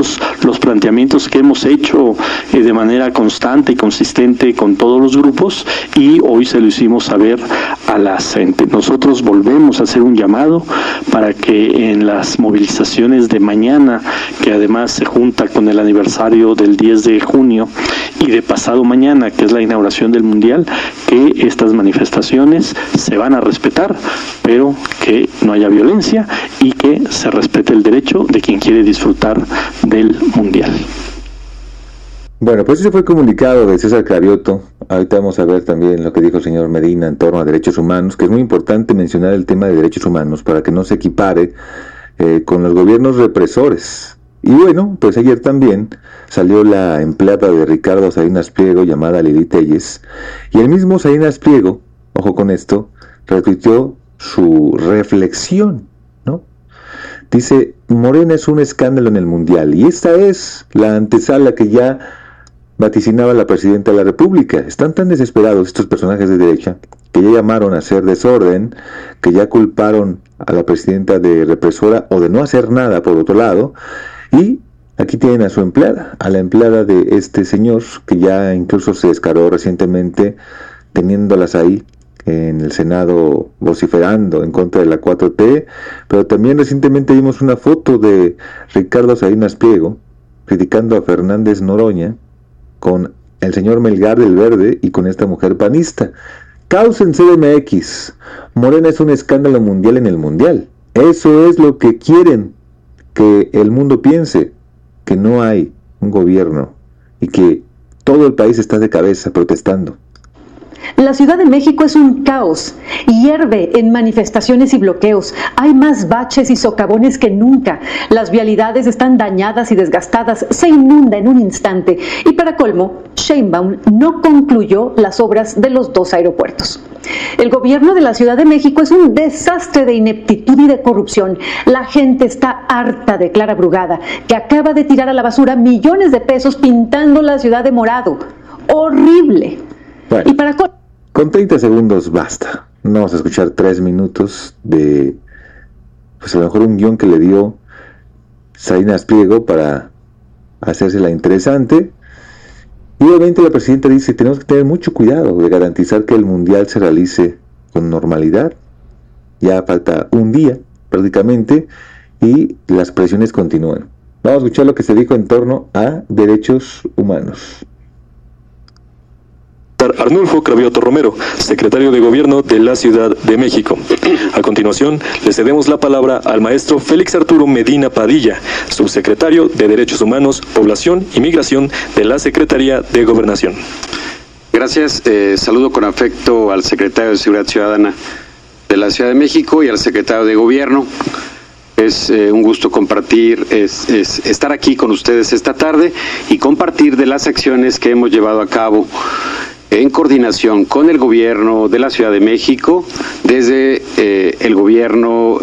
todos los planteamientos que hemos hecho de manera constante y consistente con todos los grupos, y hoy se lo hicimos saber a la gente. Nosotros volvemos a hacer un llamado para que en las movilizaciones de mañana, que además se junta con el aniversario del 10 de junio, y de pasado mañana, que es la inauguración del Mundial, que estas manifestaciones se van a respetar, pero que no haya violencia y que se respete el derecho de quien quiere disfrutar del Mundial. Bueno, pues ese fue el comunicado de César Cravioto. Ahorita vamos a ver también lo que dijo el señor Medina en torno a derechos humanos, que es muy importante mencionar el tema de derechos humanos para que no se equipare con los gobiernos represores. Y bueno, pues ayer también salió la empleada de Ricardo Salinas Pliego, llamada Lili Telles, y el mismo Salinas Pliego, ojo con esto, retuiteó su reflexión, ¿no? Dice: Morena es un escándalo en el Mundial, y esta es la antesala que ya vaticinaba la presidenta de la República. Están tan desesperados estos personajes de derecha que ya llamaron a hacer desorden, que ya culparon a la presidenta de represora o de no hacer nada por otro lado, y aquí tienen a su empleada, a la empleada de este señor, que ya incluso se descargó recientemente teniéndolas ahí en el Senado vociferando en contra de la 4T, pero también recientemente vimos una foto de Ricardo Salinas Pliego criticando a Fernández Noroña con el señor Melgar del Verde y con esta mujer panista. Causen CDMX, Morena es un escándalo mundial en el Mundial. Eso es lo que quieren que el mundo piense, que no hay un gobierno y que todo el país está de cabeza protestando. La Ciudad de México es un caos, hierve en manifestaciones y bloqueos, hay más baches y socavones que nunca, las vialidades están dañadas y desgastadas, se inunda en un instante, y para colmo, Sheinbaum no concluyó las obras de los 2 aeropuertos. El gobierno de la Ciudad de México es un desastre de ineptitud y de corrupción. La gente está harta de Clara Brugada, que acaba de tirar a la basura millones de pesos pintando la ciudad de morado. ¡Horrible! Bueno, y para con 30 segundos basta. No vamos a escuchar 3 minutos de, pues a lo mejor un guión que le dio Salinas Pliego para hacérsela interesante. Y obviamente la presidenta dice: tenemos que tener mucho cuidado de garantizar que el Mundial se realice con normalidad. Ya falta un día prácticamente y las presiones continúan. Vamos a escuchar lo que se dijo en torno a derechos humanos. Arnulfo Cravioto Romero, secretario de Gobierno de la Ciudad de México. A continuación, le cedemos la palabra al maestro Félix Arturo Medina Padilla, subsecretario de Derechos Humanos, Población y Migración de la Secretaría de Gobernación. Gracias. Saludo con afecto al secretario de Seguridad Ciudadana de la Ciudad de México y al secretario de Gobierno. Es un gusto compartir, estar aquí con ustedes esta tarde y compartir de las acciones que hemos llevado a cabo en coordinación con el gobierno de la Ciudad de México, desde el gobierno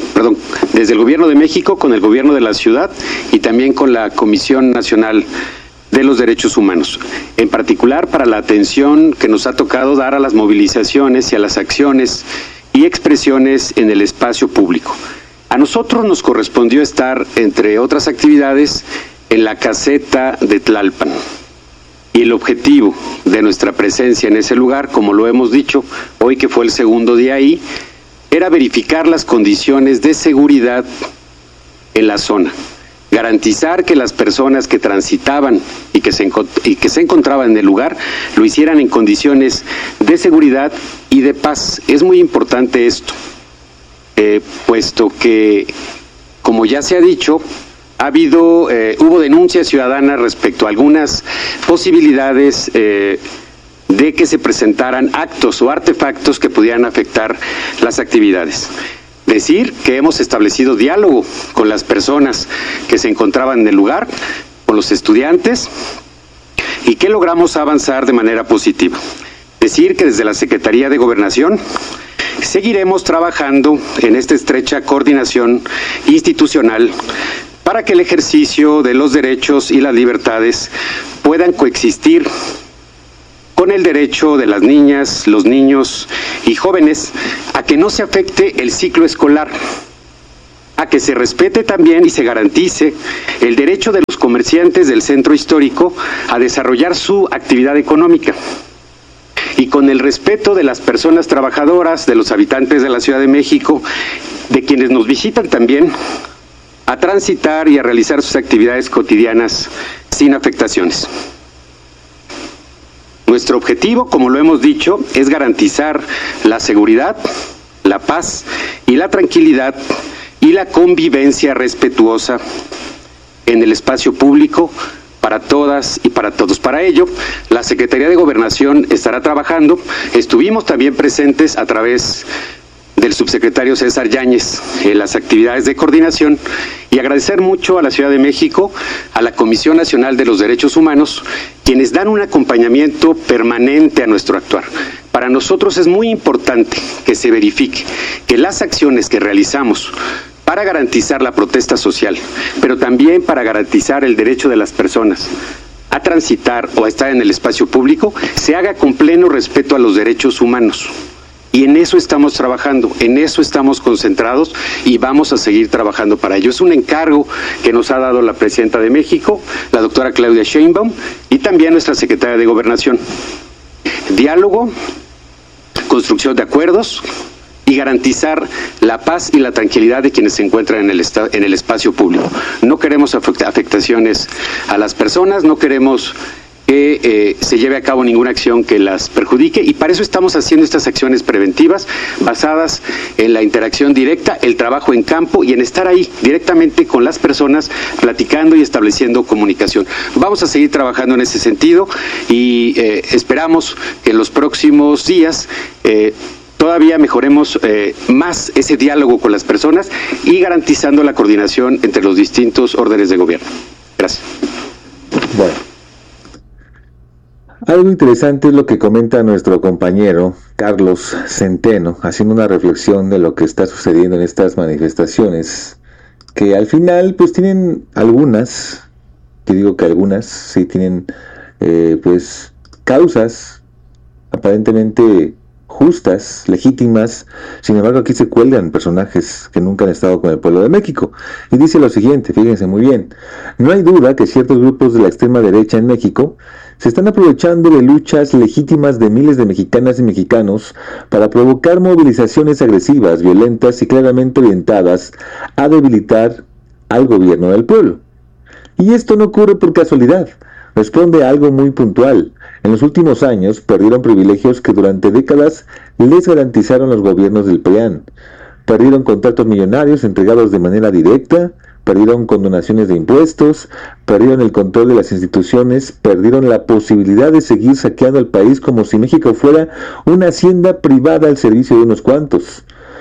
de México con el gobierno de la ciudad y también con la Comisión Nacional de los Derechos Humanos, en particular para la atención que nos ha tocado dar a las movilizaciones y a las acciones y expresiones en el espacio público. A nosotros nos correspondió estar, entre otras actividades, en la caseta de Tlalpan. Y el objetivo de nuestra presencia en ese lugar, como lo hemos dicho, hoy que fue el segundo día ahí, era verificar las condiciones de seguridad en la zona, garantizar que las personas que transitaban y que se encontraban en el lugar lo hicieran en condiciones de seguridad y de paz. Es muy importante esto, puesto que, como ya se ha dicho, hubo denuncias ciudadanas respecto a algunas posibilidades de que se presentaran actos o artefactos que pudieran afectar las actividades. Decir que hemos establecido diálogo con las personas que se encontraban en el lugar, con los estudiantes, y que logramos avanzar de manera positiva. Decir que desde la Secretaría de Gobernación seguiremos trabajando en esta estrecha coordinación institucional para que el ejercicio de los derechos y las libertades puedan coexistir con el derecho de las niñas, los niños y jóvenes a que no se afecte el ciclo escolar. a que se respete también y se garantice el derecho de los comerciantes del centro histórico a desarrollar su actividad económica, y con el respeto de las personas trabajadoras, de los habitantes de la Ciudad de México, de quienes nos visitan también, a transitar y a realizar sus actividades cotidianas sin afectaciones. Nuestro objetivo, como lo hemos dicho, es garantizar la seguridad, la paz y la tranquilidad y la convivencia respetuosa en el espacio público para todas y para todos. Para ello, la Secretaría de Gobernación estará trabajando. Estuvimos también presentes a través del subsecretario César Yáñez en las actividades de coordinación, y agradecer mucho a la Ciudad de México, a la Comisión Nacional de los Derechos Humanos, quienes dan un acompañamiento permanente a nuestro actuar. Para nosotros es muy importante que se verifique que las acciones que realizamos para garantizar la protesta social, pero también para garantizar el derecho de las personas a transitar o a estar en el espacio público, se haga con pleno respeto a los derechos humanos. Y en eso estamos trabajando, en eso estamos concentrados y vamos a seguir trabajando para ello. Es un encargo que nos ha dado la Presidenta de México, la doctora Claudia Sheinbaum, y también nuestra Secretaria de Gobernación. Diálogo, construcción de acuerdos y garantizar la paz y la tranquilidad de quienes se encuentran en el espacio público. No queremos afectaciones a las personas, no queremos que se lleve a cabo ninguna acción que las perjudique, y para eso estamos haciendo estas acciones preventivas basadas en la interacción directa, el trabajo en campo y en estar ahí directamente con las personas, platicando y estableciendo comunicación. Vamos a seguir trabajando en ese sentido y esperamos que en los próximos días todavía mejoremos más ese diálogo con las personas y garantizando la coordinación entre los distintos órdenes de gobierno. Gracias. Bueno. Algo interesante es lo que comenta nuestro compañero Carlos Centeno, haciendo una reflexión de lo que está sucediendo en estas manifestaciones, que al final pues tienen algunas, que digo que algunas sí tienen pues causas aparentemente justas, legítimas. Sin embargo, aquí se cuelgan personajes que nunca han estado con el pueblo de México. Y dice lo siguiente, fíjense muy bien: no hay duda que ciertos grupos de la extrema derecha en México se están aprovechando de luchas legítimas de miles de mexicanas y mexicanos para provocar movilizaciones agresivas, violentas y claramente orientadas a debilitar al gobierno del pueblo. Y esto no ocurre por casualidad, responde a algo muy puntual. En los últimos años perdieron privilegios que durante décadas les garantizaron los gobiernos del PRIAN. Perdieron contratos millonarios entregados de manera directa, perdieron condonaciones de impuestos, perdieron el control de las instituciones, perdieron la posibilidad de seguir saqueando al país como si México fuera una hacienda privada al servicio de unos cuantos.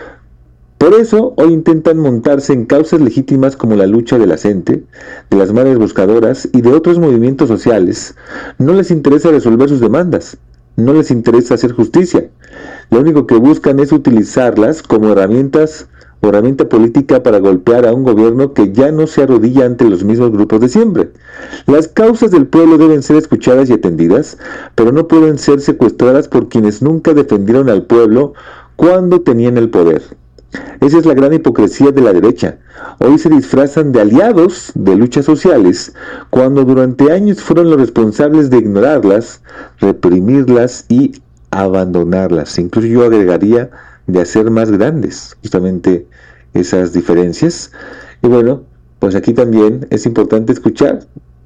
Por eso, hoy intentan montarse en causas legítimas como la lucha de la gente, de las madres buscadoras y de otros movimientos sociales. No les interesa resolver sus demandas, no les interesa hacer justicia. Lo único que buscan es utilizarlas como herramienta política para golpear a un gobierno que ya no se arrodilla ante los mismos grupos de siempre. Las causas del pueblo deben ser escuchadas y atendidas, pero no pueden ser secuestradas por quienes nunca defendieron al pueblo cuando tenían el poder. Esa es la gran hipocresía de la derecha. Hoy se disfrazan de aliados de luchas sociales, cuando durante años fueron los responsables de ignorarlas, reprimirlas y abandonarlas. Incluso yo agregaría de hacer más grandes justamente esas diferencias. Y bueno, pues aquí también es importante escuchar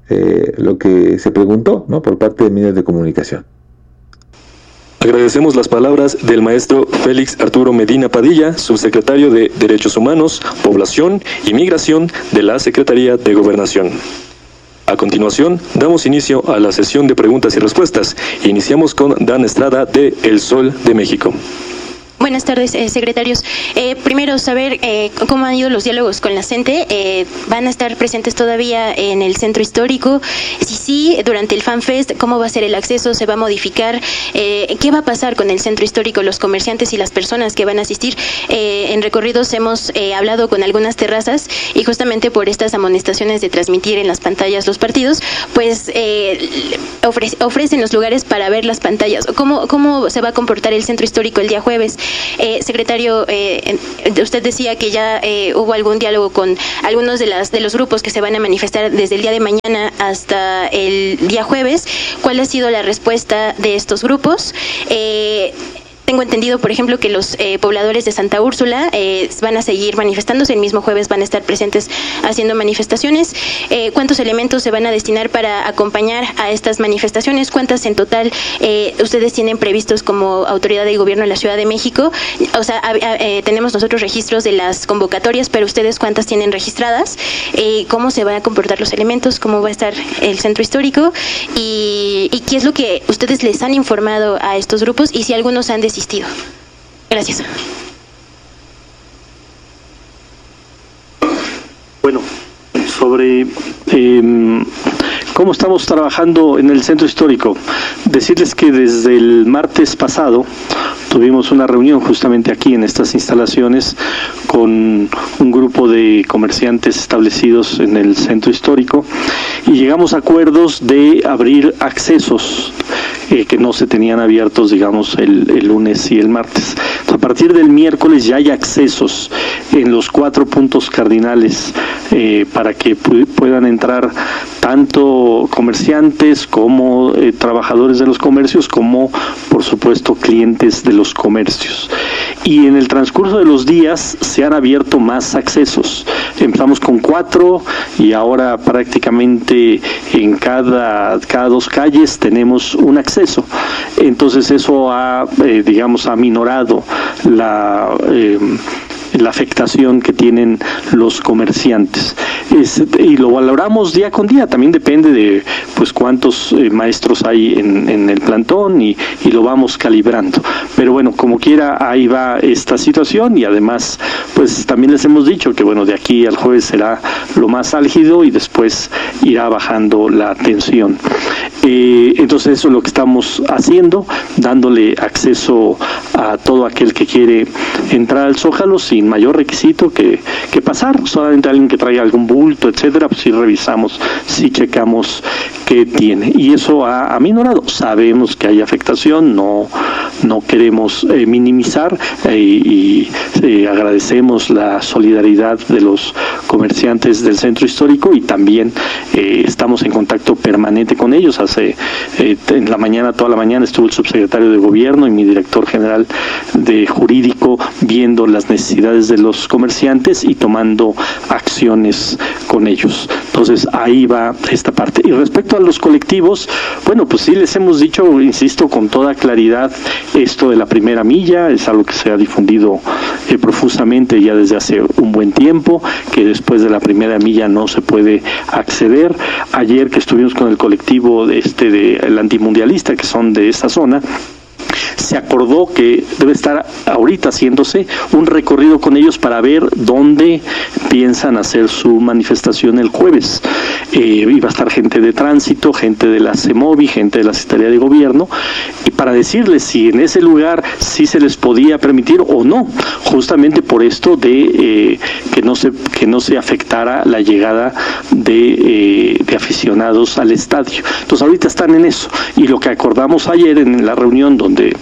lo que se preguntó, ¿no?, por parte de medios de comunicación. Agradecemos las palabras del maestro Félix Arturo Medina Padilla, subsecretario de Derechos Humanos, Población y Migración de la Secretaría de Gobernación. A continuación, damos inicio a la sesión de preguntas y respuestas. Iniciamos con Dan Estrada de El Sol de México. Buenas tardes, secretarios. Primero, saber cómo han ido los diálogos con la CENTE. ¿Van a estar presentes todavía en el centro histórico? Si sí, durante el FanFest, ¿cómo va a ser el acceso? ¿Se va a modificar? ¿Qué va a pasar con el centro histórico, los comerciantes y las personas que van a asistir? En recorridos hemos hablado con algunas terrazas y justamente por estas amonestaciones de transmitir en las pantallas los partidos, pues ofrecen los lugares para ver las pantallas. ¿Cómo se va a comportar el centro histórico el día jueves? Secretario, usted decía que ya hubo algún diálogo con algunos de los grupos que se van a manifestar desde el día de mañana hasta el día jueves. ¿Cuál ha sido la respuesta de estos grupos? Tengo entendido, por ejemplo, que los pobladores de Santa Úrsula van a seguir manifestándose. El mismo jueves van a estar presentes haciendo manifestaciones. ¿Cuántos elementos se van a destinar para acompañar a estas manifestaciones? ¿Cuántas en total ustedes tienen previstos como autoridad del gobierno de la Ciudad de México? O sea, tenemos nosotros registros de las convocatorias, pero ustedes ¿cuántas tienen registradas? ¿Cómo se van a comportar los elementos? ¿Cómo va a estar el centro histórico? ¿Y qué es lo que ustedes les han informado a estos grupos? Y si algunos han desistido. Gracias. Bueno, sobre cómo estamos trabajando en el centro histórico, decirles que desde el martes pasado tuvimos una reunión justamente aquí en estas instalaciones con un grupo de comerciantes establecidos en el centro histórico y llegamos a acuerdos de abrir accesos que no se tenían abiertos, digamos, el lunes y el martes. Entonces, a partir del miércoles ya hay accesos en los 4 puntos cardinales para que puedan entrar tanto comerciantes como trabajadores de los comercios, como por supuesto clientes de los comercios. Y en el transcurso de los días se han abierto más accesos. Empezamos con 4 y ahora prácticamente en cada 2 calles tenemos un acceso. Entonces eso ha, digamos, aminorado la afectación que tienen los comerciantes. Y lo valoramos día con día, también depende de pues cuántos maestros hay en el plantón y lo vamos calibrando. Pero bueno, como quiera, ahí va esta situación y además pues también les hemos dicho que bueno, de aquí al jueves será lo más álgido y después irá bajando la tensión. Entonces eso es lo que estamos haciendo, dándole acceso a todo aquel que quiere entrar al Zócalo sin mayor requisito que pasar, solamente alguien que traiga algún bulto, etcétera, pues sí revisamos, sí checamos qué tiene, y eso ha aminorado. Sabemos que hay afectación, no queremos minimizar y agradecemos la solidaridad de los comerciantes del centro histórico y también estamos en contacto permanente con ellos. En la mañana, toda la mañana estuvo el subsecretario de Gobierno y mi director general de Jurídico viendo las necesidades de los comerciantes y tomando acciones con ellos. Entonces ahí va esta parte. Y respecto a los colectivos, bueno, pues sí les hemos dicho, insisto, con toda claridad, esto de la primera milla es algo que se ha difundido profusamente ya desde hace un buen tiempo, que después de la primera milla no se puede acceder. Ayer que estuvimos con el colectivo de el antimundialista, que son de esta zona, se acordó que debe estar ahorita haciéndose un recorrido con ellos para ver dónde piensan hacer su manifestación el jueves. Iba a estar gente de tránsito, gente de la CEMOVI, gente de la Secretaría de Gobierno, y para decirles si en ese lugar sí se les podía permitir o no, justamente por esto de que no se afectara la llegada de aficionados al estadio. Entonces ahorita están en eso, y lo que acordamos ayer en la reunión donde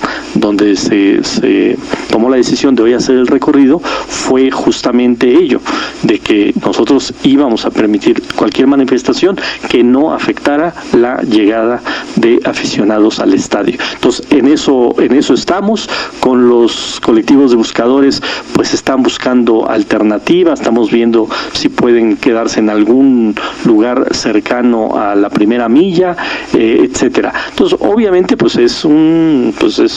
se tomó la decisión de hoy hacer el recorrido fue justamente ello, de que nosotros íbamos a permitir cualquier manifestación que no afectara la llegada de aficionados al estadio. Entonces en eso estamos. Con los colectivos de buscadores pues están buscando alternativas, estamos viendo si pueden quedarse en algún lugar cercano a la primera milla, etcétera. Entonces obviamente pues es un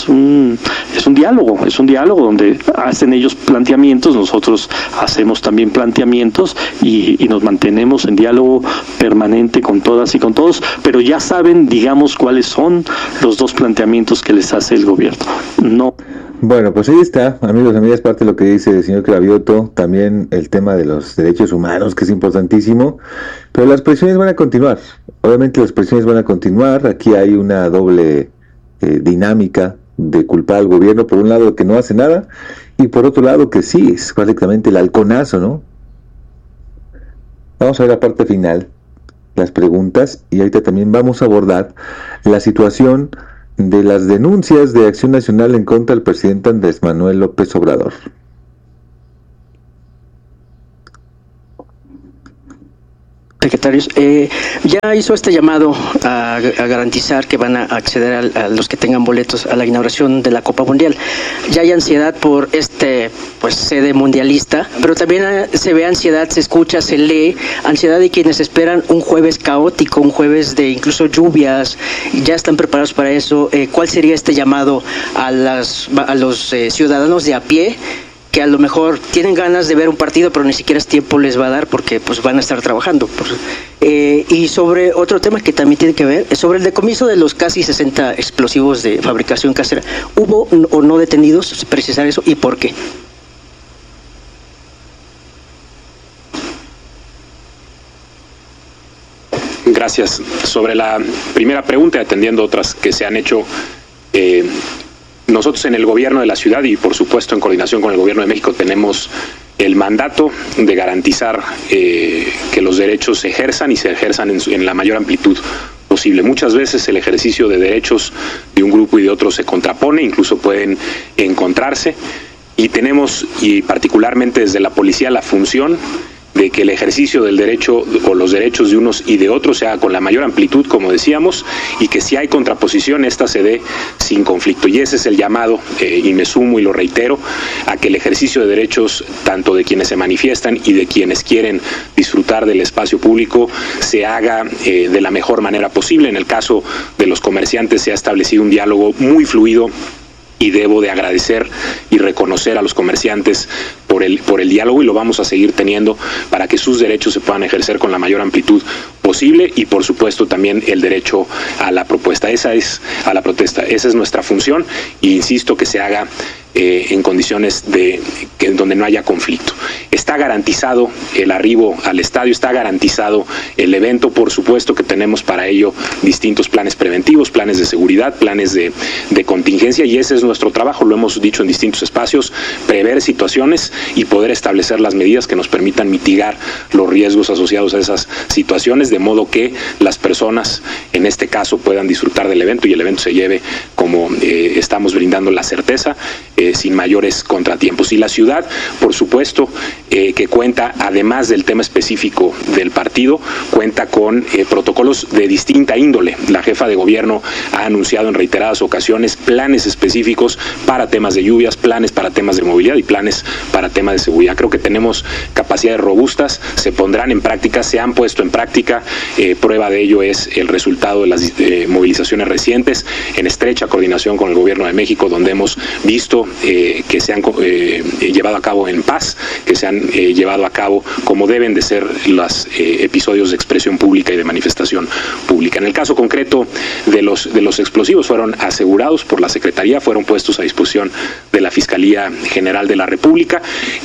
diálogo donde hacen ellos planteamientos, nosotros hacemos también planteamientos y nos mantenemos en diálogo permanente con todas y con todos, pero ya saben, digamos, cuáles son los 2 planteamientos que les hace el gobierno. No. Bueno, pues ahí está, amigos y amigas, parte de lo que dice el señor Cravioto, también el tema de los derechos humanos, que es importantísimo, pero las presiones van a continuar, obviamente las presiones van a continuar. Aquí hay una doble dinámica de culpar al gobierno, por un lado que no hace nada, y por otro lado que sí, es prácticamente el halconazo, ¿no? Vamos a ver la parte final, las preguntas, y ahorita también vamos a abordar la situación de las denuncias de Acción Nacional en contra del presidente Andrés Manuel López Obrador. Secretarios, ya hizo este llamado a garantizar que van a acceder a los que tengan boletos a la inauguración de la Copa Mundial. Ya hay ansiedad por sede mundialista, pero también se ve ansiedad, se escucha, se lee, ansiedad de quienes esperan un jueves caótico, un jueves de incluso lluvias, ya están preparados para eso. ¿Cuál sería este llamado a los ciudadanos de a pie, que a lo mejor tienen ganas de ver un partido, pero ni siquiera es tiempo les va a dar porque pues van a estar trabajando? Y sobre otro tema que también tiene que ver, sobre el decomiso de los casi 60 explosivos de fabricación casera, ¿hubo o no detenidos? Precisar eso, ¿y por qué? Gracias. Sobre la primera pregunta, atendiendo otras que se han hecho, nosotros en el gobierno de la ciudad y por supuesto en coordinación con el gobierno de México tenemos el mandato de garantizar que los derechos se ejerzan y se ejerzan en la mayor amplitud posible. Muchas veces el ejercicio de derechos de un grupo y de otro se contrapone, incluso pueden encontrarse, y tenemos, y particularmente desde la policía, la función de que el ejercicio del derecho o los derechos de unos y de otros se haga con la mayor amplitud, como decíamos, y que si hay contraposición, esta se dé sin conflicto. Y ese es el llamado, y me sumo y lo reitero, a que el ejercicio de derechos, tanto de quienes se manifiestan y de quienes quieren disfrutar del espacio público, se haga de la mejor manera posible. En el caso de los comerciantes se ha establecido un diálogo muy fluido, y debo de agradecer y reconocer a los comerciantes por el diálogo, y lo vamos a seguir teniendo para que sus derechos se puedan ejercer con la mayor amplitud posible, y por supuesto también el derecho a la protesta. Esa es nuestra función, e insisto que se haga en condiciones donde no haya conflicto. Está garantizado el arribo al estadio, está garantizado el evento, por supuesto que tenemos para ello distintos planes preventivos, planes de seguridad, planes de contingencia, y ese es nuestro trabajo, lo hemos dicho en distintos espacios, prever situaciones y poder establecer las medidas que nos permitan mitigar los riesgos asociados a esas situaciones, de modo que las personas, en este caso, puedan disfrutar del evento y el evento se lleve como estamos brindando la certeza, sin mayores contratiempos. Y la ciudad, por supuesto, que cuenta, además del tema específico del partido, cuenta con protocolos de distinta índole. La jefa de gobierno ha anunciado en reiteradas ocasiones planes específicos para temas de lluvias, planes para temas de movilidad y planes para temas de seguridad. Creo que tenemos capacidades robustas, se pondrán en práctica, se han puesto en práctica. Prueba de ello es el resultado de las movilizaciones recientes, en estrecha coordinación con el gobierno de México, donde hemos visto que se han llevado a cabo en paz, que se han llevado a cabo como deben de ser los episodios de expresión pública y de manifestación pública. En el caso concreto de los explosivos, fueron asegurados por la Secretaría, fueron puestos a disposición de la Fiscalía General de la República,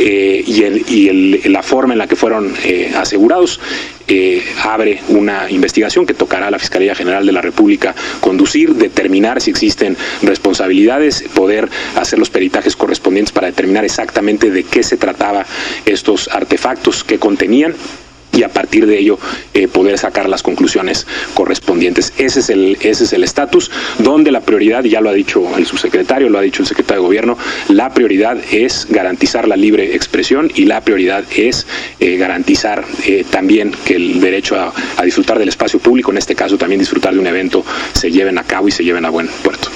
y la forma en la que fueron asegurados abre una investigación que tocará a la Fiscalía General de la República conducir, determinar si existen responsabilidades, poder hacer los peritajes correspondientes para determinar exactamente de qué se trataba estos artefactos que contenían, y a partir de ello poder sacar las conclusiones correspondientes. Ese es el estatus, donde la prioridad, y ya lo ha dicho el subsecretario, lo ha dicho el secretario de Gobierno, la prioridad es garantizar la libre expresión, y la prioridad es garantizar también que el derecho a disfrutar del espacio público, en este caso también disfrutar de un evento, se lleven a cabo y se lleven a buen puerto.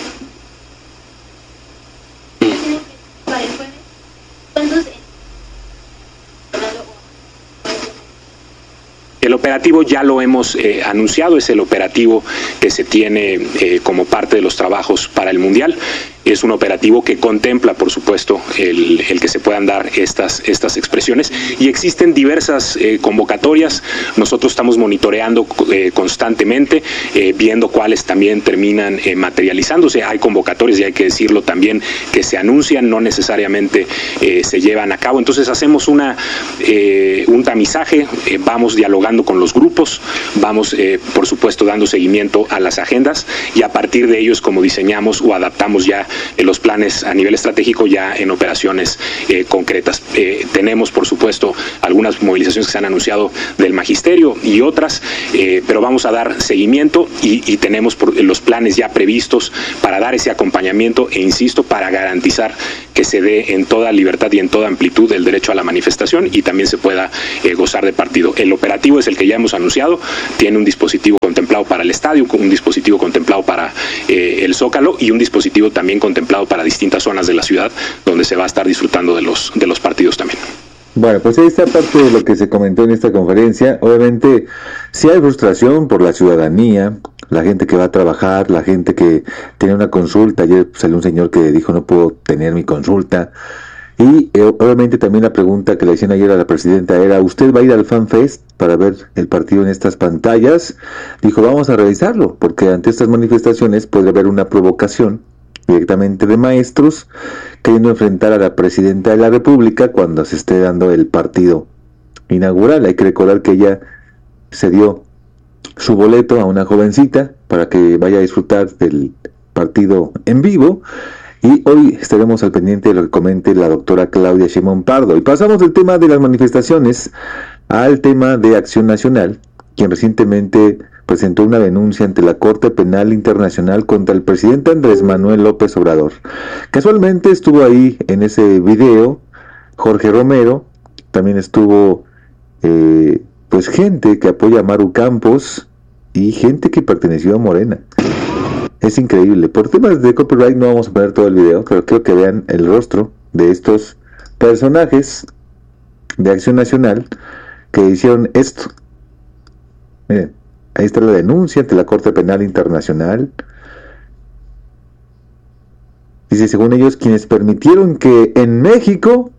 El operativo ya lo hemos anunciado, es el operativo que se tiene como parte de los trabajos para el Mundial. Es un operativo que contempla, por supuesto, el que se puedan dar estas expresiones, y existen diversas convocatorias. Nosotros estamos monitoreando constantemente, viendo cuáles también terminan materializándose. Hay convocatorias, y hay que decirlo también, que se anuncian, no necesariamente se llevan a cabo. Entonces hacemos un tamizaje, vamos dialogando trabajando con los grupos, vamos por supuesto dando seguimiento a las agendas y a partir de ellos como diseñamos o adaptamos ya los planes a nivel estratégico ya en operaciones concretas. Tenemos por supuesto algunas movilizaciones que se han anunciado del magisterio y otras, pero vamos a dar seguimiento y tenemos los planes ya previstos para dar ese acompañamiento e insisto, para garantizar que se dé en toda libertad y en toda amplitud el derecho a la manifestación y también se pueda gozar de partido. El operativo es el que ya hemos anunciado, tiene un dispositivo contemplado para el estadio, un dispositivo contemplado para el Zócalo y un dispositivo también contemplado para distintas zonas de la ciudad donde se va a estar disfrutando de los partidos también. Bueno, pues ahí está parte de lo que se comentó en esta conferencia. Obviamente, sí hay frustración por la ciudadanía, la gente que va a trabajar, la gente que tiene una consulta. Ayer salió un señor que dijo no puedo tener mi consulta. Y obviamente también la pregunta que le hicieron ayer a la presidenta era, ¿usted va a ir al Fan Fest para ver el partido en estas pantallas? Dijo, vamos a revisarlo, porque ante estas manifestaciones puede haber una provocación directamente de maestros queriendo enfrentar a la presidenta de la República cuando se esté dando el partido inaugural. Hay que recordar que ella se dio su boleto a una jovencita para que vaya a disfrutar del partido en vivo. Y hoy estaremos al pendiente de lo que comente la doctora Claudia Sheinbaum Pardo. Y pasamos del tema de las manifestaciones al tema de Acción Nacional, quien recientemente presentó una denuncia ante la Corte Penal Internacional contra el presidente Andrés Manuel López Obrador. Casualmente estuvo ahí en ese video Jorge Romero, también estuvo pues gente que apoya a Maru Campos y gente que perteneció a Morena. Es increíble. Por temas de copyright no vamos a poner todo el video, pero quiero que vean el rostro de estos personajes de Acción Nacional que hicieron esto. Miren, ahí está la denuncia ante la Corte Penal Internacional. Dice, según ellos, quienes permitieron que en México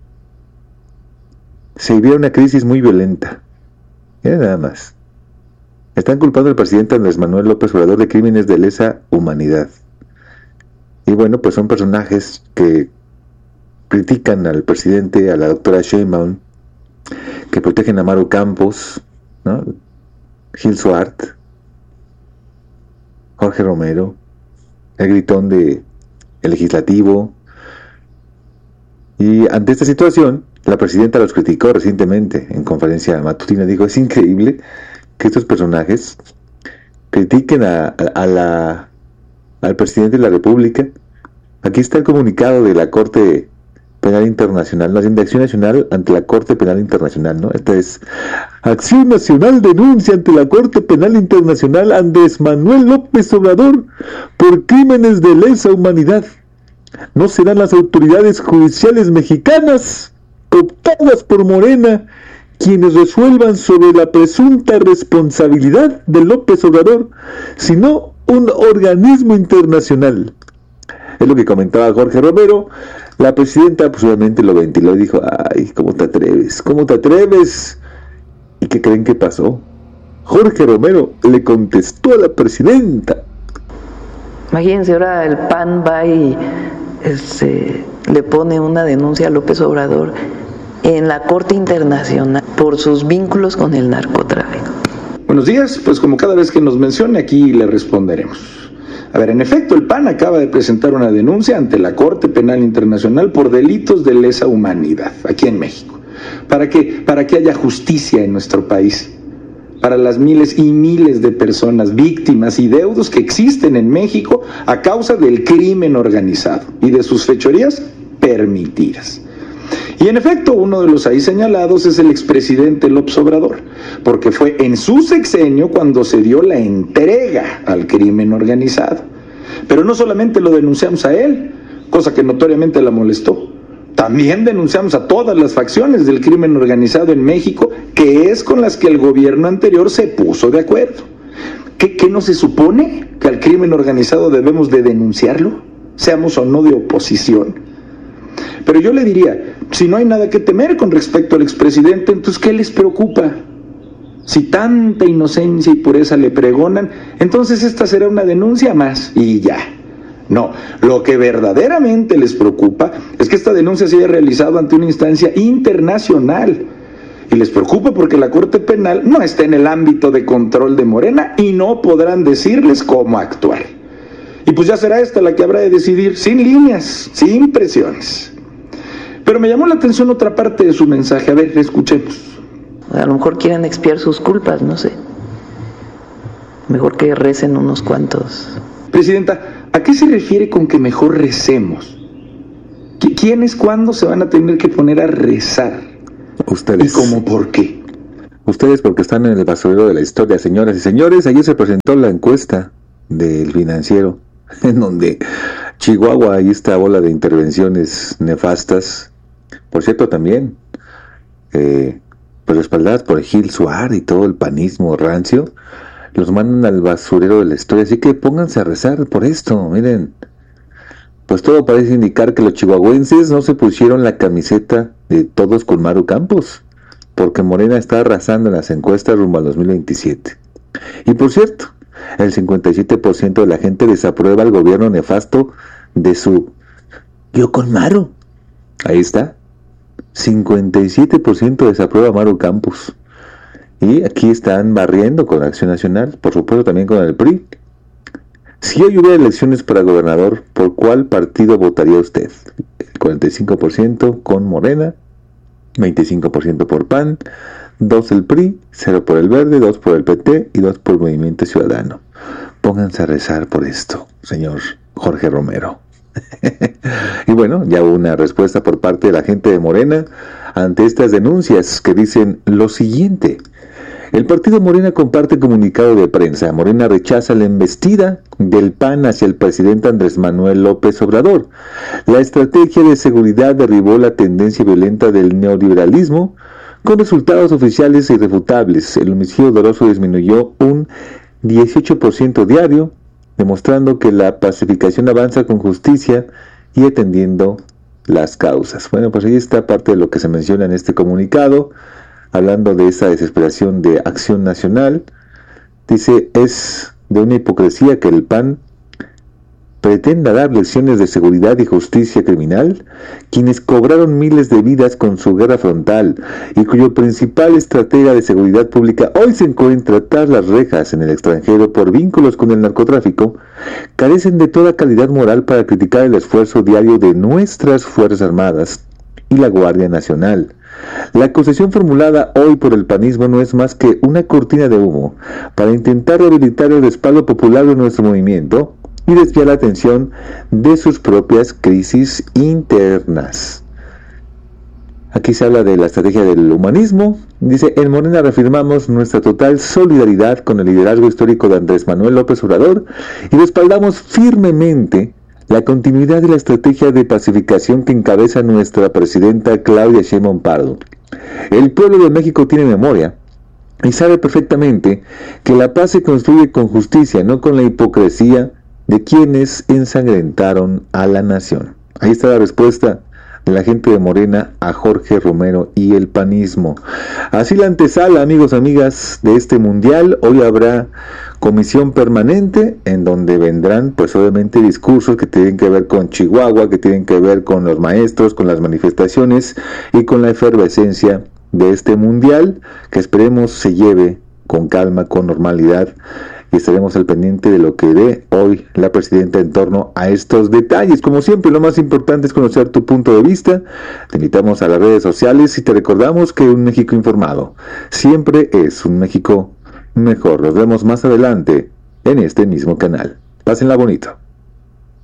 se viviera una crisis muy violenta. Miren nada más. Están culpando al presidente Andrés Manuel López Obrador de crímenes de lesa humanidad. Y bueno, pues son personajes que critican al presidente, a la doctora Sheinbaum, que protegen a Maru Campos, ¿no? Gil Suart, Jorge Romero, el gritón de el legislativo. Y ante esta situación, la presidenta los criticó recientemente en conferencia matutina. Dijo, es increíble que estos personajes critiquen al presidente de la República. Aquí está el comunicado de la Corte Penal Internacional, de Acción Nacional ante la Corte Penal Internacional, ¿no? Esta es Acción Nacional denuncia ante la Corte Penal Internacional a Andrés Manuel López Obrador por crímenes de lesa humanidad. No serán las autoridades judiciales mexicanas, cooptadas por Morena, quienes resuelvan sobre la presunta responsabilidad de López Obrador, sino un organismo internacional. Es lo que comentaba Jorge Romero. La presidenta pues obviamente lo ventiló y dijo, ay, ¿cómo te atreves? ¿Cómo te atreves? ¿Y qué creen que pasó? Jorge Romero le contestó a la presidenta. Imagínense, ahora el PAN va y le pone una denuncia a López Obrador en la Corte Internacional por sus vínculos con el narcotráfico. Buenos días, pues como cada vez que nos mencione aquí le responderemos. A ver, en efecto, el PAN acaba de presentar una denuncia ante la Corte Penal Internacional por delitos de lesa humanidad, aquí en México. ¿Para qué? Para que haya justicia en nuestro país. Para las miles y miles de personas, víctimas y deudos que existen en México a causa del crimen organizado y de sus fechorías permitidas. Y en efecto, uno de los ahí señalados es el expresidente López Obrador, porque fue en su sexenio cuando se dio la entrega al crimen organizado. Pero no solamente lo denunciamos a él, cosa que notoriamente la molestó, también denunciamos a todas las facciones del crimen organizado en México, que es con las que el gobierno anterior se puso de acuerdo. ¿Qué no se supone? ¿Que al crimen organizado debemos de denunciarlo? Seamos o no de oposición. Pero yo le diría, si no hay nada que temer con respecto al expresidente, entonces ¿qué les preocupa? Si tanta inocencia y pureza le pregonan, entonces esta será una denuncia más y ya. No, lo que verdaderamente les preocupa es que esta denuncia se haya realizado ante una instancia internacional Y les preocupa porque la Corte Penal no está en el ámbito de control de Morena y no podrán decirles cómo actuar. Y pues ya será esta la que habrá de decidir, sin líneas, sin presiones. Pero me llamó la atención otra parte de su mensaje. A ver, escuchemos. A lo mejor quieren expiar sus culpas, no sé. Mejor que recen unos cuantos. Presidenta, ¿a qué se refiere con que mejor recemos? ¿Quiénes cuándo se van a tener que poner a rezar? Ustedes. ¿Y cómo por qué? Ustedes porque están en el basurero de la historia, señoras y señores. Ayer se presentó la encuesta del Financiero, en donde Chihuahua, ahí esta bola de intervenciones nefastas, por cierto también, pues respaldadas por Gil Suárez y todo el panismo rancio, los mandan al basurero de la historia. Así que pónganse a rezar por esto, miren. Pues todo parece indicar que los chihuahuenses no se pusieron la camiseta de todos con Maru Campos, porque Morena está arrasando en las encuestas rumbo al 2027. Y por cierto, el 57% de la gente desaprueba el gobierno nefasto de su yo con Maru. Ahí está. 57% desaprueba a Maru Campos. Y aquí están barriendo con Acción Nacional, por supuesto también con el PRI. Si hoy hubiera elecciones para gobernador, ¿por cuál partido votaría usted? El 45% con Morena, 25% por PAN, 2 el PRI, 0 por el Verde, 2 por el PT y 2 por Movimiento Ciudadano. Pónganse a rezar por esto, señor Jorge Romero. Y bueno, ya hubo una respuesta por parte de la gente de Morena ante estas denuncias que dicen lo siguiente. El partido Morena comparte comunicado de prensa. Morena rechaza la embestida del PAN hacia el presidente Andrés Manuel López Obrador. La estrategia de seguridad derribó la tendencia violenta del neoliberalismo con resultados oficiales irrefutables. El homicidio doloso disminuyó un 18% diario, demostrando que la pacificación avanza con justicia y atendiendo las causas. Bueno, pues ahí está parte de lo que se menciona en este comunicado. Hablando de esa desesperación de Acción Nacional, dice, es de una hipocresía que el PAN pretenda dar lecciones de seguridad y justicia criminal, quienes cobraron miles de vidas con su guerra frontal y cuyo principal estratega de seguridad pública hoy se encuentra tras las rejas en el extranjero por vínculos con el narcotráfico, carecen de toda calidad moral para criticar el esfuerzo diario de nuestras Fuerzas Armadas y la Guardia Nacional. La acusación formulada hoy por el panismo no es más que una cortina de humo para intentar rehabilitar el respaldo popular de nuestro movimiento y desviar la atención de sus propias crisis internas. Aquí se habla de la estrategia del humanismo. Dice, en Morena reafirmamos nuestra total solidaridad con el liderazgo histórico de Andrés Manuel López Obrador y respaldamos firmemente la continuidad de la estrategia de pacificación que encabeza nuestra presidenta Claudia Sheinbaum Pardo. El pueblo de México tiene memoria y sabe perfectamente que la paz se construye con justicia, no con la hipocresía de quienes ensangrentaron a la nación. Ahí está la respuesta de la gente de Morena a Jorge Romero y el panismo. Así la antesala, amigos, amigas, de este mundial. Hoy habrá comisión permanente en donde vendrán pues obviamente discursos que tienen que ver con Chihuahua, que tienen que ver con los maestros, con las manifestaciones y con la efervescencia de este mundial, que esperemos se lleve con calma, con normalidad, y estaremos al pendiente de lo que dé hoy la presidenta en torno a estos detalles. Como siempre, lo más importante es conocer tu punto de vista. Te invitamos a las redes sociales y te recordamos que un México informado siempre es un México mejor. Nos vemos más adelante en este mismo canal. Pásenla bonito.